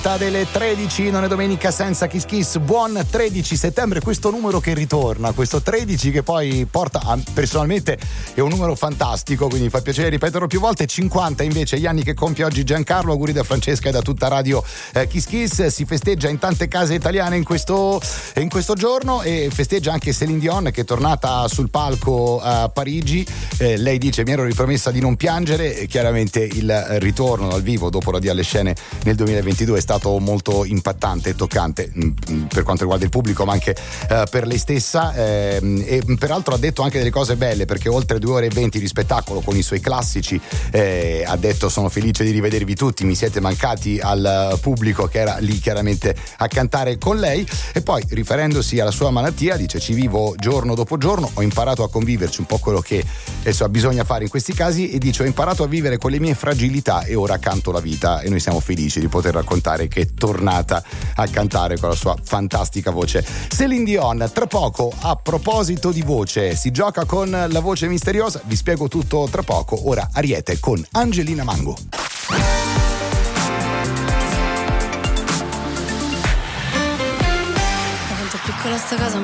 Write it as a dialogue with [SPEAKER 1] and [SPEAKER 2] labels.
[SPEAKER 1] delle 13, non è domenica senza Kiss Kiss. Buon 13 settembre, questo numero che ritorna, questo 13 che poi porta personalmente è un numero fantastico, quindi fa piacere ripeterlo più volte. 50 invece gli anni che compie oggi Giancarlo. Auguri da Francesca e da tutta Radio Kiss Kiss. Si festeggia in tante case italiane in questo giorno, e festeggia anche Céline Dion, che è tornata sul palco a Parigi. Lei dice: mi ero ripromessa di non piangere, e chiaramente il ritorno dal vivo dopo l'addio alle scene nel 2022 è stato molto impattante e toccante per quanto riguarda il pubblico, ma anche per lei stessa, e peraltro ha detto anche delle cose belle, perché oltre 2 ore e 20 di spettacolo con i suoi classici, ha detto: sono felice di rivedervi tutti, mi siete mancati, al pubblico che era lì chiaramente a cantare con lei. E poi, riferendosi alla sua malattia, dice: ci vivo giorno dopo giorno, ho imparato a conviverci, un po' quello che bisogna fare in questi casi, e dice: ho imparato a vivere con le mie fragilità e ora canto la vita. E noi siamo felici di poter raccontare che è tornata a cantare con la sua fantastica voce. Céline Dion, tra poco. A proposito di voce, si gioca con la voce misteriosa, vi spiego tutto tra poco. Ora Ariete con Angelina Mango.
[SPEAKER 2] Quanto è piccola sta casa,